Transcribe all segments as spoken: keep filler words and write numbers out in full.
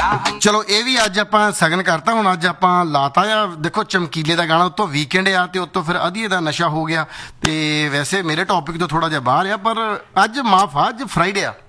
ਚਲੋ ਇਹ ਵੀ ਅੱਜ ਆਪਾਂ ਸਗਨ ਕਰਤਾ। ਹੁਣ ਅੱਜ ਆਪਾਂ ਲਾਤਾ ਆ, ਦੇਖੋ ਚਮਕੀਲੇ ਦਾ ਗਾਣਾ, ਉੱਤੋਂ ਵੀਕਐਂਡ ਆ ਤੇ ਉੱਤੋਂ ਫਿਰ ਅਧੀਏ ਦਾ ਨਸ਼ਾ ਹੋ ਗਿਆ। ਤੇ ਵੈਸੇ ਮੇਰੇ ਟੌਪਿਕ ਤੋਂ ਥੋੜਾ ਜਿਹਾ ਬਾਹਰ ਆ, ਪਰ ਅੱਜ ਮਾਫ ਆ, ਅੱਜ ਫਰਾਈਡੇ ਆ।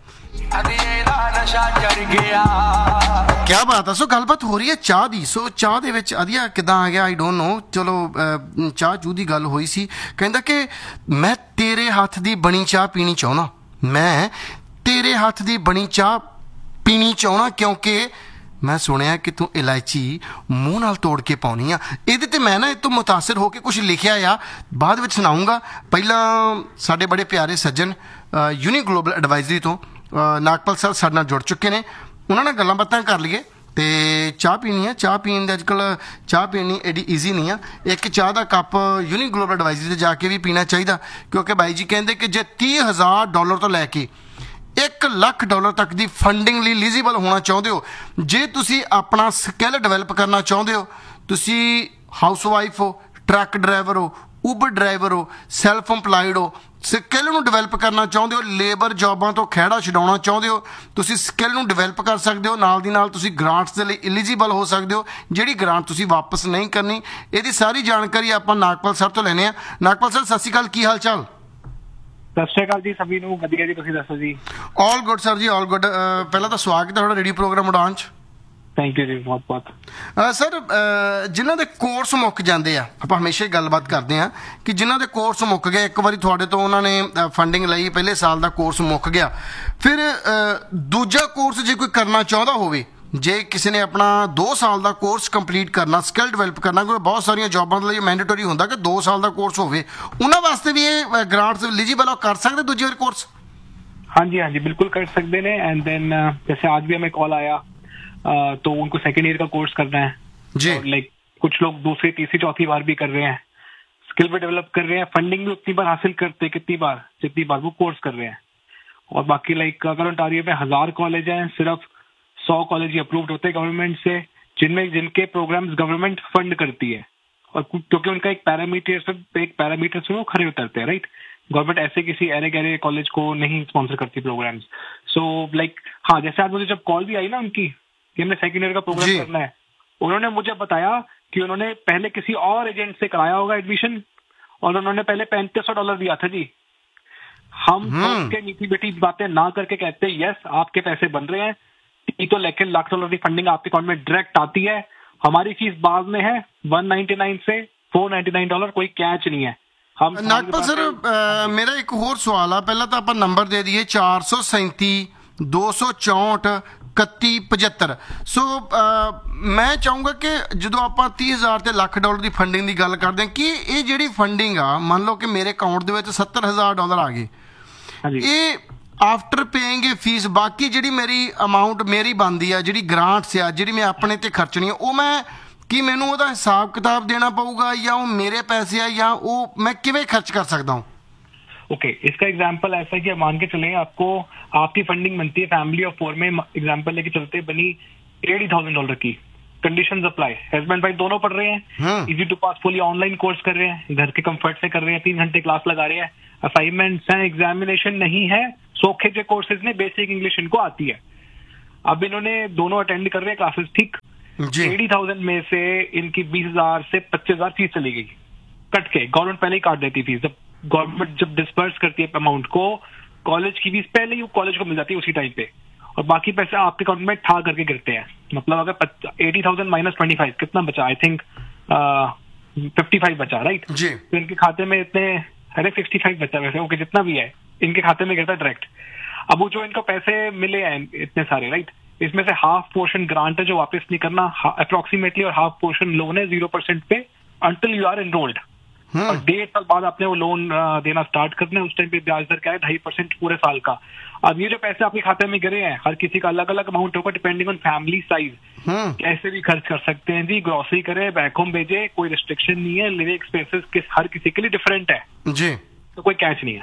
ਕਿਆ ਬਾਤ ਆ। ਸੋ ਗੱਲਬਾਤ ਹੋ ਰਹੀ ਹੈ ਚਾਹ ਦੀ। ਸੋ ਚਾਹ ਦੇ ਵਿੱਚ ਅਧੀਆ ਕਿੱਦਾਂ ਆ ਗਿਆ ਆਈ ਡੋਂਟ ਨੋ। ਚਲੋ ਚਾਹ ਚੂਹ ਦੀ ਗੱਲ ਹੋਈ ਸੀ, ਕਹਿੰਦਾ ਕਿ ਮੈਂ ਤੇਰੇ ਹੱਥ ਦੀ ਬਣੀ ਚਾਹ ਪੀਣੀ ਚਾਹੁੰਦਾ, ਮੈਂ ਤੇਰੇ ਹੱਥ ਦੀ ਬਣੀ ਚਾਹ ਪੀਣੀ ਚਾਹੁੰਦਾ ਕਿਉਂਕਿ ਮੈਂ ਸੁਣਿਆ ਕਿ ਤੂੰ ਇਲਾਇਚੀ ਮੂੰਹ ਨਾਲ ਤੋੜ ਕੇ ਪਾਉਣੀ ਆ। ਇਹਦੇ ਤੇ ਮੈਂ ਨਾ ਇਹ ਤੋਂ ਮੁਤਾਸਰ ਹੋ ਕੇ ਕੁਝ ਲਿਖਿਆ ਆ, ਬਾਅਦ ਵਿੱਚ ਸੁਣਾਊਂਗਾ। ਪਹਿਲਾਂ ਸਾਡੇ ਬੜੇ ਪਿਆਰੇ ਸੱਜਣ ਯੂਨੀ ਗਲੋਬਲ ਐਡਵਾਈਜ਼ਰੀ ਤੋਂ ਨਾਗਪਾਲ ਸਰ ਸਾਡੇ ਨਾਲ ਜੁੜ ਚੁੱਕੇ ਨੇ, ਉਹਨਾਂ ਨਾਲ ਗੱਲਾਂ ਬਾਤਾਂ ਕਰ ਲਈਏ। ਤੇ ਚਾਹ ਪੀਣੀ ਆ, ਚਾਹ ਪੀਣ ਦੇ ਅੱਜ ਕੱਲ੍ਹ ਚਾਹ ਪੀਣੀ ਐਡੀ ਈਜ਼ੀ ਨਹੀਂ ਆ। ਇੱਕ ਚਾਹ ਦਾ ਕੱਪ ਯੂਨੀ ਗਲੋਬਲ ਐਡਵਾਈਜ਼ਰੀ 'ਤੇ ਜਾ ਕੇ ਵੀ ਪੀਣਾ ਚਾਹੀਦਾ, ਕਿਉਂਕਿ ਬਾਈ ਜੀ ਕਹਿੰਦੇ ਕਿ ਜੇ ਤੀਹ ਹਜ਼ਾਰ ਡਾਲਰ ਤੋਂ ਲੈ ਕੇ ਇੱਕ ਲੱਖ ਡਾਲਰ ਤੱਕ ਦੀ ਫੰਡਿੰਗ ਲਈ ਐਲੀਜੀਬਲ ਹੋਣਾ ਚਾਹੁੰਦੇ ਹੋ, ਜੇ ਤੁਸੀਂ ਆਪਣਾ ਸਕਿੱਲ ਡਿਵੈਲਪ ਕਰਨਾ ਚਾਹੁੰਦੇ ਹੋ, ਤੁਸੀਂ ਹਾਊਸ ਵਾਈਫ ਹੋ, ਟਰੱਕ ਡਰਾਈਵਰ ਹੋ, ਊਬਰ ਡਰਾਈਵਰ ਹੋ, ਸੈਲਫ ਇੰਪਲਾਇਡ ਹੋ, ਸਕਿੱਲ ਨੂੰ ਡਿਵੈਲਪ ਕਰਨਾ ਚਾਹੁੰਦੇ ਹੋ, ਲੇਬਰ ਜੋਬਾਂ ਤੋਂ ਖਹਿੜਾ ਛਡਾਉਣਾ ਚਾਹੁੰਦੇ ਹੋ, ਤੁਸੀਂ ਸਕਿੱਲ ਨੂੰ ਡਿਵੈਲਪ ਕਰ ਸਕਦੇ ਹੋ। ਨਾਲ ਦੀ ਨਾਲ ਤੁਸੀਂ ਗ੍ਰਾਂਟਸ ਦੇ ਲਈ ਐਲੀਜੀਬਲ ਹੋ ਸਕਦੇ ਹੋ, ਜਿਹੜੀ ਗ੍ਰਾਂਟ ਤੁਸੀਂ ਵਾਪਸ ਨਹੀਂ ਕਰਨੀ। ਇਹਦੀ ਸਾਰੀ ਜਾਣਕਾਰੀ ਆਪਾਂ ਨਾਗਪਾਲ ਸਰ ਤੋਂ ਲੈਣੇ ਆ। ਨਾਗਪਾਲ ਸਰ, ਸਤਿ ਸ਼੍ਰੀ ਅਕਾਲ, ਕੀ ਹਾਲ ਚਾਲ? ਸਤਿ ਸ਼੍ਰੀ ਅਕਾਲ ਜੀ, ਸਭੀ ਨੂੰ ਵਧੀਆ ਜੀ, ਤੁਸੀਂ ਦੱਸੋ ਜੀ? ਆਲ ਗੁੱਡ ਸਰ ਜੀ, ਆਲ ਗੁੱਡ। ਪਹਿਲਾਂ ਤਾਂ ਸਵਾਗਤ ਹੈ ਤੁਹਾਡਾ ਰੇਡੀਓ ਪ੍ਰੋਗਰਾਮ ਉਡਾਨ 'ਚ। ਥੈਂਕ ਯੂ ਜੀ, ਬਹੁਤ ਬਹੁਤ। ਸਰ, ਜਿਨ੍ਹਾਂ ਦੇ ਕੋਰਸ ਮੁੱਕ ਜਾਂਦੇ ਆ, ਆਪਾਂ ਹਮੇਸ਼ਾ ਹੀ ਗੱਲਬਾਤ ਕਰਦੇ ਹਾਂ ਕਿ ਜਿਨ੍ਹਾਂ ਦੇ ਕੋਰਸ ਮੁੱਕ ਗਏ, ਇੱਕ ਵਾਰੀ ਤੁਹਾਡੇ ਤੋਂ ਉਹਨਾਂ ਨੇ ਫੰਡਿੰਗ ਲਈ, ਪਹਿਲੇ ਸਾਲ ਦਾ ਕੋਰਸ ਮੁੱਕ ਗਿਆ, ਫਿਰ ਦੂਜਾ ਕੋਰਸ ਜੇ ਕੋਈ ਕਰਨਾ ਚਾਹੁੰਦਾ ਹੋਵੇ, ਜੇ ਕਿਸੇ ਨੇ ਆਪਣਾ ਦੋ ਸਾਲ ਦਾ ਕੋਰਸ ਕੰਪਲੀਟ ਕਰਨਾ, ਸਕਿੱਲ ਡਿਵੈਲਪ ਕਰਨਾ, ਕਿਉਂਕਿ ਬਹੁਤ ਸਾਰੀਆਂ ਜੌਬਾਂ ਦੇ ਲਈ ਮੈਂਡੇਟਰੀ ਹੁੰਦਾ ਕਿ ਦੋ ਸਾਲ ਦਾ ਕੋਰਸ ਹੋਵੇ, ਉਹਨਾਂ ਵਾਸਤੇ ਵੀ ਇਹ ਗ੍ਰਾਂਟਸ ਐਲੀਜੀਬਲ ਆ, ਕਰ ਸਕਦੇ ਦੂਜੀ ਵਾਰ कोर्स? हाँ जी, हाँ जी, बिल्कुल कर सकते हैं। एंड देन जैसे आज भी हमें कॉल आया, uh, तो उनको सेकेंड ईयर का कोर्स करना है जी। लाइक कुछ लोग दूसरी तीसरी चौथी बार भी कर रहे हैं, स्किल भी डेवलप कर रहे हैं, फंडिंग भी उतनी बार हासिल करते हैं कितनी बार जितनी बार वो कोर्स कर रहे हैं। और बाकी लाइक अगर ओंटारियो में हजार कॉलेज हैं, सिर्फ सौ कॉलेज ही अप्रूव्ड होते हैं गवर्नमेंट से, जिनमें जिनके प्रोग्राम्स गवर्नमेंट फंड करती है, और क्योंकि उनका एक पैरामीटर एक पैरामीटर से वो खड़े उतरते हैं, राइट। गवर्नमेंट ऐसे किसी अरे गहरे कॉलेज को नहीं स्पॉन्सर करती प्रोग्राम्स। सो लाइक हाँ, जैसे आज मुझे जब कॉल भी आई ना उनकी कि हमने सेकेंड ईयर का प्रोग्राम करना है, उन्होंने मुझे बताया कि उन्होंने पहले किसी और एजेंट से कराया होगा एडमिशन, और उन्होंने पहले पैंतीस सौ डॉलर दिया था जी। हम उसके मीठी बेटी बातें ना करके कहते यस आपके पैसे बन रहे हैं, तो लेकिन लाख डॉलर की फंडिंग आपके अकाउंट में डायरेक्ट आती है। हमारी फीस बाद में है वन नाइनटी नाइन से फोर नाइनटी नाइन डॉलर, कोई कैच नहीं है। नागपाल सर, मेरा एक होर सवाल है, पहला तो आप नंबर दे दिए चार सौ सैंती दो सौ चौंठ इकत्ती पचहत्तर। सो मैं चाहूँगा कि जो आप तीह हज़ार ते ਲੱਖ डॉलर की फंडिंग की गल करते हैं कि ये जी फंडिंग आ, मान लो कि मेरे अकाउंट के सत्तर हज़ार डॉलर आ गए, ये आफ्टर पेइंग फीस बाकी जी मेरी अमाउंट मेरी बनती है, जी ग्रांट्स आ जी मैं अपने ते खर्चनी है, वो मैं कि मैनू ਉਹਦਾ हिसाब किताब देना पऊगा या वो मेरे पैसे है या वो मैं किवें खर्च कर सकता हूँ? ओके okay, इसका एग्जांपल ऐसा है कि मान के चलें आपको आपकी फंडिंग बनती है फैमिली ऑफ फोर में, एग्जांपल लेके चलते बनी एटी थाउजेंड डॉलर की, कंडीशंस अप्लाई, हस्बैंड वाइफ दोनों पढ़ रहे हैं, easy to pass fully online course कर रहे हैं, घर के कंफर्ट से कर रहे हैं, तीन घंटे क्लास लगा रहे हैं, असाइनमेंट्स हैं, एग्जामिनेशन नहीं है, सोखे के कोर्सेज में बेसिक इंग्लिश इनको आती है। अब इन्होंने दोनों अटेंड कर रहे हैं क्लासेस, ठीक, एटी थाउजेंड में से इनकी बीस हजार से पच्चीस हजार फीस चली गई कट के। गवर्नमेंट पहले ही काट देती फीस, जब गवर्नमेंट जब डिस्पर्स करती है अमाउंट को, कॉलेज की फीस पहले ही कॉलेज को मिल जाती है उसी टाइम पे, और बाकी पैसे आपके अकाउंट में ठा करके गिरते हैं। मतलब अगर eighty thousand minus twenty five कितना बचा? आई थिंक फिफ्टी फाइव बचा, राइट। तो इनके खाते में इतने अरे सिक्सटी फाइव बचा, वैसे ओके जितना भी है इनके खाते में गिरता है डायरेक्ट। अब वो जो इनको पैसे मिले हैं इतने सारे, राइट, इसमें से हाफ पोर्शन ग्रांट है जो वापस नहीं करना अप्रोक्सीमेटली, और हाफ पोर्शन लोन है जीरो परसेंट पे अंटिल यू आर एनरोल्ड। और डेढ़ साल बाद आपने वो लोन देना स्टार्ट करना है, उस टाइम पे ब्याज दर क्या है? ढाई परसेंट पूरे साल का। अब ये जो पैसे आपके खाते में गिरे हैं, हर किसी का अलग अलग अमाउंट होगा डिपेंडिंग ऑन फैमिली साइज, कैसे भी खर्च कर सकते हैं जी। ग्रोसरी करे, बैक होम भेजे, कोई रिस्ट्रिक्शन नहीं है, लिविंग एक्सपेंसेस किस हर किसी के लिए डिफरेंट है जी, तो कोई कैच नहीं है।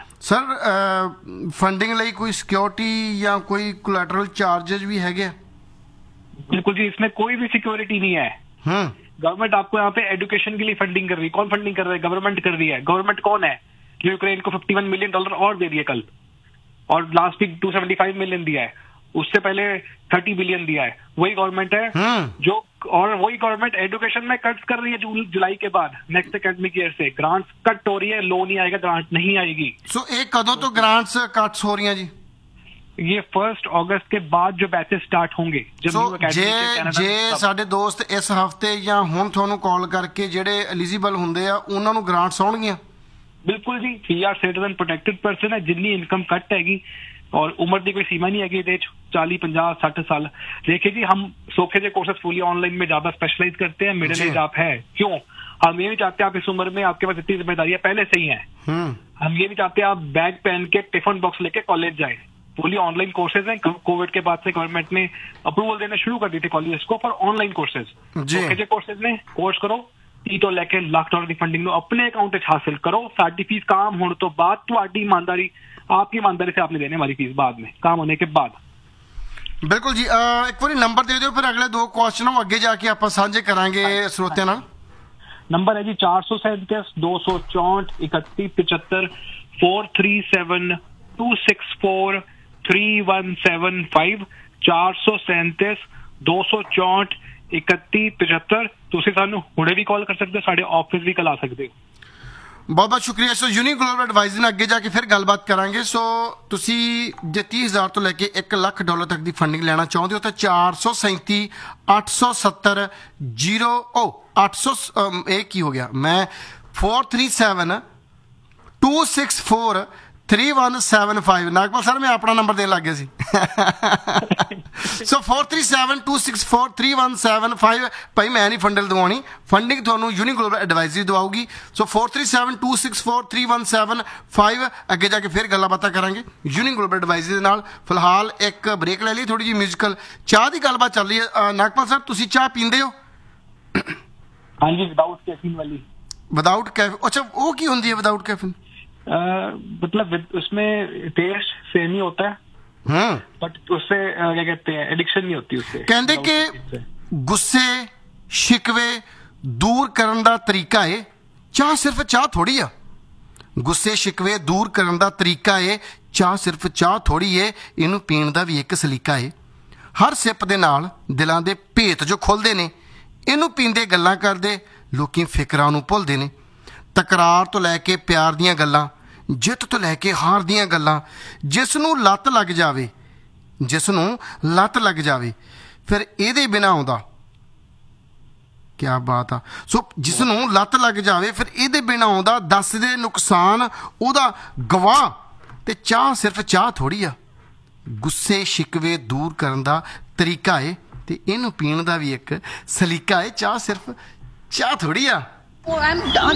सर फंडिंग ਲਈ कोई सिक्योरिटी या कोई कोलैटरल चार्जेस भी है क्या? बिल्कुल जी, इसमें कोई भी सिक्योरिटी नहीं है। गवर्नमेंट आपको यहाँ पे एजुकेशन के लिए फंडिंग कर रही है। कौन फंडिंग कर रहा है? गवर्नमेंट कर रही है। गवर्नमेंट कौन है? यूक्रेन को इक्यावन मिलियन डॉलर और दे दिए कल, और last week to seventy five million दिया है। उससे पहले थर्टी बिलियन दिया है, वही गवर्नमेंट है जो, और वही गवर्नमेंट एजुकेशन में कट कर रही है जून जुलाई के बाद, नेक्स्ट एकेडमिक ईयर से ग्रांट्स कट हो रही है, लोन ही आएगा, ग्रांट नहीं आएगी। सो so, एक कदों तो ग्रांट्स कट्स हो रही हैं जी? ये फर्स्ट अगस्त के बाद जो बैचेस स्टार्ट होंगे, जब so, new academic जे year Canada जे ਸਾਡੇ ਦੋਸਤ ਇਸ ਹਫਤੇ ਜਾਂ ਹੁਣ ਤੁਹਾਨੂੰ ਕਾਲ ਕਰਕੇ ਜਿਹੜੇ ਐਲੀਜੀਬਲ ਹੁੰਦੇ ਆ ਉਹਨਾਂ ਨੂੰ ਗ੍ਰਾਂਟਸ ਆਉਣਗੀਆਂ? बिल्कुल जी, P R citizen protected person है, जिन्नी इनकम कट हैगी और उम्र की कोई सीमा नहीं हैगी, चालीस पचास साठ साल। देखिए जी, हम सौखे जे कोर्सेज फुली ऑनलाइन में ज्यादा स्पेशलाइज करते हैं, मिडिल एज आप है, क्यों? हम ये नहीं चाहते आप इस उम्र में आपके पास इतनी जिम्मेदारियां पहले से ही हैं, हम ये नहीं चाहते आप बैग पहन के टिफिन बॉक्स लेके कॉलेज जाए। फुली ऑनलाइन कोर्सेज हैं, कोविड के बाद से गवर्नमेंट ने अप्रूवल देना शुरू कर दी थी कॉलेज को for online courses. सौखे J courses ने कोर्स करो, ती तो लेके लाख डॉलर की फंडिंग नो अपने अकाउंट हासिल करो, साडी फीस काम होने तो बाद, ਤੁਹਾਡੀ ईमानदारी आपकी ईमानदारी से आपने देने हमारी फीस बाद में, काम होने के बाद। ਬਿਲਕੁਲ ਜੀ, ਇੱਕ ਵਾਰੀ ਨੰਬਰ ਦੇ ਦਿਓ, ਫਿਰ ਅਗਲੇ ਦੋ ਕੁਐਸਚਨ ਨੂੰ ਅੱਗੇ ਜਾ ਕੇ ਆਪਾਂ ਸਾਂਝੇ ਕਰਾਂਗੇ ਸਰੋਤਿਆਂ ਨਾਲ। नंबर है जी चार सौ सैंतीस दो सौ चौंठ इकतीस पिछहत्तर four three seven to six four three one seven five चार सौ सैंतीस दो सौ चौंठ इकती पिछहत्तर। ਤੁਸੀਂ ਸਾਨੂੰ ਹੁਣੇ ਵੀ ਕਾਲ ਕਰ ਸਕਦੇ ਹੋ, ਸਾਡੇ ਆਫਿਸ ਵੀ ਕਲ ਆ ਸਕਦੇ ਹੋ। ਬਹੁਤ ਬਹੁਤ ਸ਼ੁਕਰੀਆ। ਸੋ ਯੂਨੀ ਗਲੋਬਲ ਐਡਵਾਈਜ਼ਰ ਨਾਲ ਅੱਗੇ ਜਾ ਕੇ ਫਿਰ ਗੱਲਬਾਤ ਕਰਾਂਗੇ। ਸੋ ਤੁਸੀਂ ਜੇ ਤੀਹ ਹਜ਼ਾਰ ਤੋਂ ਲੈ ਕੇ ਇੱਕ ਲੱਖ ਡਾਲਰ ਤੱਕ ਦੀ ਫੰਡਿੰਗ ਲੈਣਾ ਚਾਹੁੰਦੇ ਹੋ ਤਾਂ ਚਾਰ ਸੌ ਸੈਂਤੀ ਅੱਠ ਸੌ ਸੱਤਰ ਜੀਰੋ ਓ ਅੱਠ ਸੌ ਇਹ ਕੀ ਹੋ ਗਿਆ ਮੈਂ four three seven to six four three one seven five Nagpal sir मैं अपना नंबर देने लग गया सी so four three seven two six four three one seven five भाई मैं नहीं फंडल दवानी फंडिंग ਤੁਹਾਨੂੰ uni global advisory दवाऊगी so four three seven two six four three one seven five ਅੱਗੇ ਜਾ ਕੇ ਫਿਰ ਗੱਲਾਂ ਬਾਤਾਂ ਕਰਾਂਗੇ यूनी ग्लोबल एडवाइजरी ਦੇ ਨਾਲ। ਫਿਲਹਾਲ ਇੱਕ ਬ੍ਰੇਕ ਲੈ ਲਈ ਥੋੜੀ ਜਿਹੀ ਮਿਊਜ਼ੀਕਲ ਚਾਹ ਦੀ ਗੱਲਬਾਤ ਚੱਲ ਰਹੀ ਹੈ। ਨਾਗਪਾਲ ਸਾਹਿਬ ਤੁਸੀਂ ਚਾਹ ਪੀਂਦੇ ਹੋ? ਹਾਂਜੀ ਵਿਦਾਊਟ ਕੈਫੀਨ ਵਾਲੀ। Without caffeine? अच्छा वो की होती है विदाउट कैफीन? मतलब उसमें टेस्ट सेम ही होता है बट उससे क्या कहते हैं एडिक्शन नहीं होती उससे। कहते कि गुस्से शिकवे दूर करने का तरीका है चाह, सिर्फ चाह थोड़ी आ। गुस्से शिकवे दूर करने का तरीका है चाह, सिर्फ चाह थोड़ी है, इनू पीण का भी एक सलीका है। हर सिप दे नाल दिलां दे भेत जो खुलते ने, इनू पींदे गल्लां करदे लोकी फिकरां नूं भुलदे ने। तकरार तो लैके प्यार दीयां गल्लां, जित तो लैके हार दीयां गल्लां, जिस नूं लत लग जावे जिस नूं लत लग जावे फिर इहदे बिना आउंदा। क्या बात आ। सो जिस नूं लत लग जावे फिर इहदे बिना आउंदा, दस दे नुकसान उहदा गवाह। ते चाह सिर्फ चाह थोड़ी आ, गुस्से शिकवे दूर करन दा तरीका है ते इहनूं पीण दा भी एक सलीका है। चाह सिर्फ चाह थोड़ी आ। Oh, I'm done.